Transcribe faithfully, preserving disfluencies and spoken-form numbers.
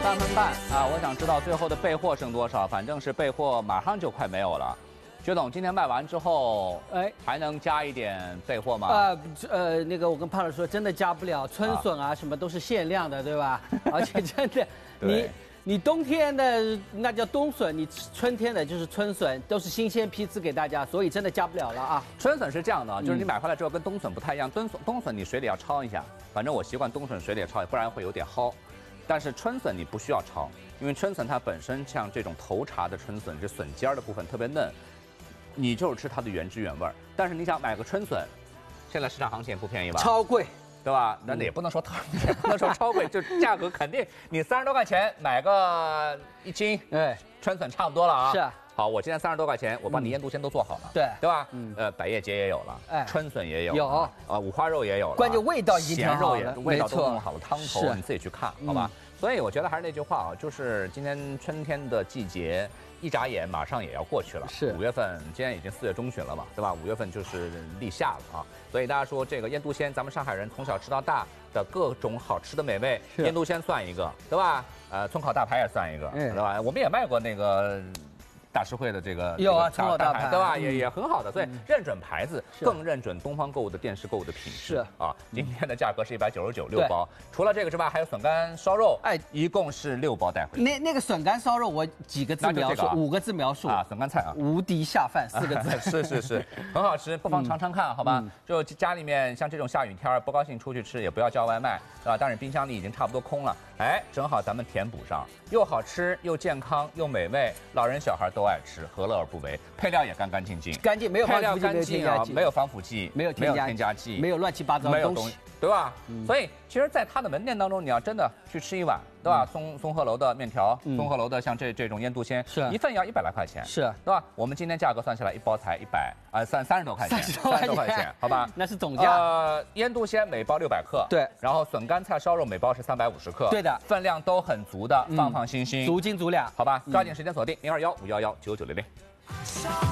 三分半啊！我想知道最后的备货剩多少，反正是备货马上就快没有了。薛总，今天卖完之后，哎，还能加一点备货吗？ 呃呃，那个我跟胖子说，真的加不了，春笋啊什么都是限量的，对吧？而且真的，你你冬天的那叫冬笋，你春天的就是春笋，都是新鲜批次给大家，所以真的加不了了啊。 春笋是这样的，就是你买回来之后跟冬笋不太一样，冬笋冬笋你水里要焯一下，反正我习惯冬笋水里焯，不然会有点蒿。但是春笋你不需要焯，因为春笋它本身像这种头茬的春笋，这笋尖的部分特别嫩。你就是吃它的原汁原味儿，但是你想买个春笋，现在市场行情也不便宜吧？ 超贵， 对吧？那也不能说特，也不能说超贵，就价格肯定你三十多块钱买个一斤，哎，春笋差不多了啊。 是。 好，我今天三十多块钱，我把你腌笃鲜都做好了， 对对吧？嗯，呃，百叶结也有了，哎，春笋也有， 有啊，五花肉也有了， 关键味道已经咸肉也味道都弄弄好了，汤头你自己去看，好吧？所以我觉得还是那句话啊，就是今天春天的季节，一眨眼马上也要过去了。 是五月份，今天已经四月中旬了嘛，对吧？五月份就是立夏了啊。所以大家说这个腌笃鲜，咱们上海人从小吃到大的各种好吃的美味，腌笃鲜算一个，对吧？呃，葱烤大排也算一个，对吧？我们也卖过那个。大实惠的这个有啊，葱烤大排对吧？也也很好的，所以认准牌子，更认准东方购物的电视购物的品质啊。今天的价格是一百九十九六包，除了这个之外，还有笋干烧肉，哎，一共是六包带回去。 那那个笋干烧肉，我几个字描述，五个字描述啊，笋干菜啊， 无敌下饭四个字， 是是是，很好吃，不妨尝尝看，好吧？就家里面像这种下雨天不高兴出去吃，也不要叫外卖，对吧？当然冰箱里已经差不多空了，哎，正好咱们填补上，又好吃又健康又美味，老人小孩都爱吃，何乐而不为？配料也干干净净， 干净，没有配料干净啊，没有防腐剂， 没有添加添加剂， 没有乱七八糟的东西， 对吧？所以其实，在他的门店当中，你要真的去吃一碗，对吧？松松鹤楼的面条，松鹤楼的像这这种腌笃鲜， 是一份要一百来块钱， 是， 对吧？我们今天价格算下来，一包才一百啊，三三十多块钱， 三十多块钱，好吧？ 那是总价。 呃，腌笃鲜每包六百克， 对， 然后笋干菜烧肉每包是三百五十克， 对的， 分量都很足的，放放心心， 足斤足两， 好吧？抓紧时间锁定零二幺五幺幺九九零零。